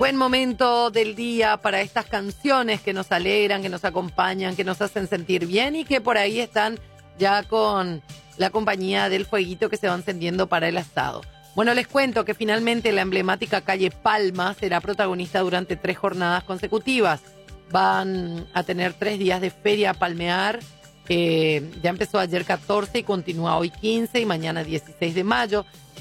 Buen momento del día para estas canciones que nos alegran, que nos acompañan, que nos hacen sentir bien y que por ahí están ya con la compañía del fueguito que se va encendiendo para el asado. Bueno, les cuento que finalmente la emblemática calle Palma será protagonista durante 3 jornadas consecutivas. Van a tener 3 días de feria palmear. Ya empezó ayer 14 y continúa hoy 15 y mañana 16 de mayo.